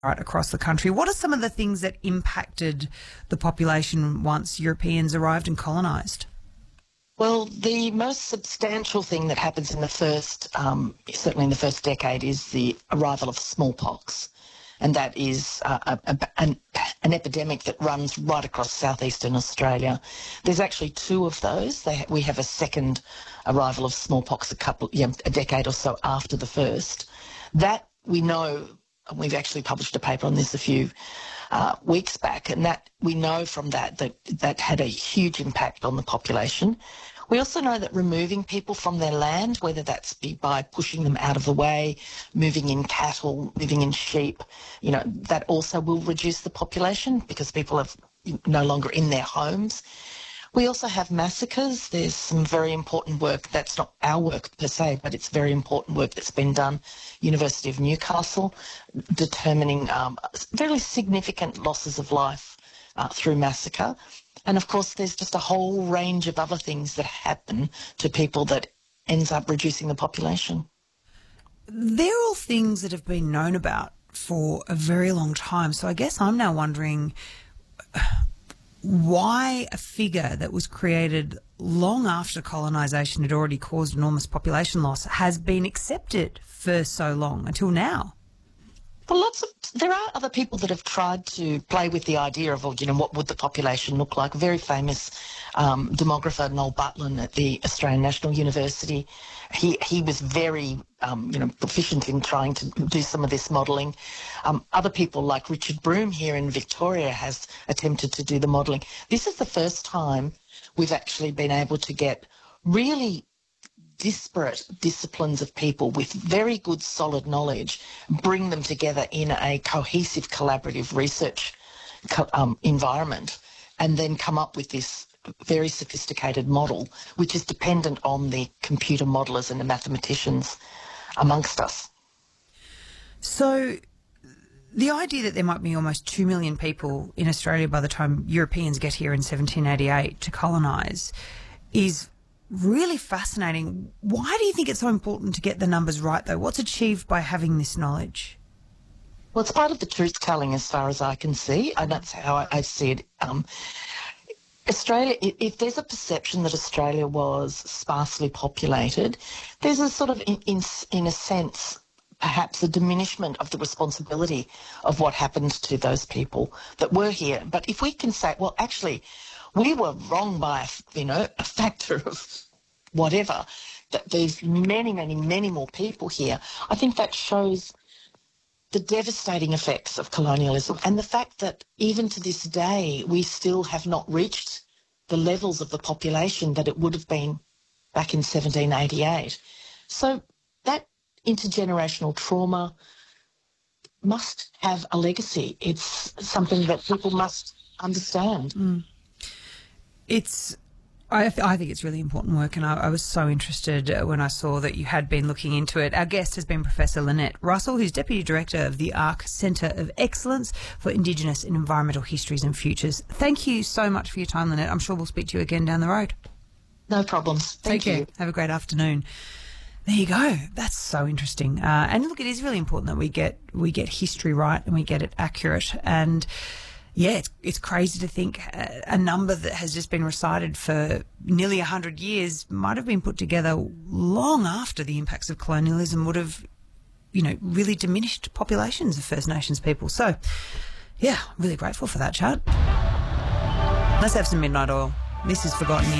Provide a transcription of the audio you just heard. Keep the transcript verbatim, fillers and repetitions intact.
right across the country. What are some of the things that impacted the population once Europeans arrived and colonised? Well, the most substantial thing that happens in the first, um, certainly in the first decade, is the arrival of smallpox. And that is uh, a, a, an, an epidemic that runs right across southeastern Australia. There's actually two of those. They, we have a second arrival of smallpox a couple, yeah, a decade or so after the first. That we know, and we've actually published a paper on this a few uh, weeks back, and that we know from that that that had a huge impact on the population. We also know that removing people from their land, whether that's be by pushing them out of the way, moving in cattle, moving in sheep, you know, that also will reduce the population because people are no longer in their homes. We also have massacres. There's some very important work. That's not our work per se, but it's very important work that's been done. University of Newcastle, determining um, very significant losses of life uh, through massacre. And of course, there's just a whole range of other things that happen to people that ends up reducing the population. They're all things that have been known about for a very long time. So I guess I'm now wondering why a figure that was created long after colonisation had already caused enormous population loss has been accepted for so long until now. Well, lots of there are other people that have tried to play with the idea of, you know, what would the population look like. A very famous um, demographer, Noel Butlin, at the Australian National University. He he was very um, you know proficient in trying to do some of this modelling. Um, other people like Richard Broome here in Victoria has attempted to do the modelling. This is the first time we've actually been able to get really disparate disciplines of people with very good solid knowledge, bring them together in a cohesive collaborative research um, environment, and then come up with this very sophisticated model, which is dependent on the computer modelers and the mathematicians amongst us. So the idea that there might be almost two million people in Australia by the time Europeans get here in seventeen eighty-eight to colonise is really fascinating. Why do you think it's so important to get the numbers right, though? What's achieved by having this knowledge? Well, it's part of the truth-telling as far as I can see, and that's how I, I see it. Um, Australia, if there's a perception that Australia was sparsely populated, there's a sort of, in, in, in a sense, perhaps a diminishment of the responsibility of what happened to those people that were here. But if we can say, well, actually, we were wrong by, you know, a factor of whatever, that there's many, many, many more people here, I think that shows the devastating effects of colonialism and the fact that even to this day we still have not reached the levels of the population that it would have been back in seventeen eighty-eight. So that intergenerational trauma must have a legacy. It's something that people must understand. Mm. It's, I, th- I think it's really important work, and I, I was so interested uh, when I saw that you had been looking into it. Our guest has been Professor Lynette Russell, who's Deputy Director of the ARC Centre of Excellence for Indigenous and Environmental Histories and Futures. Thank you so much for your time, Lynette. I'm sure we'll speak to you again down the road. No problems. Thank Take you. care. Have a great afternoon. There you go. That's so interesting. Uh, and look, it is really important that we get we get history right and we get it accurate. And yeah, it's it's crazy to think a, a number that has just been recited for nearly one hundred years might have been put together long after the impacts of colonialism would have, you know, really diminished populations of First Nations people. So, yeah, really grateful for that chat. Let's have some Midnight Oil. This is Forgotten Years.